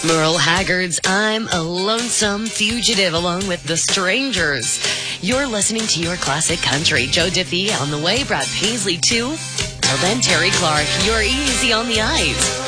Merle Haggard's I'm a Lonesome Fugitive along with The Strangers. You're listening to your classic country. Joe Diffie on the way, Brad Paisley too. Till then, Terry Clark, you're easy on the ice.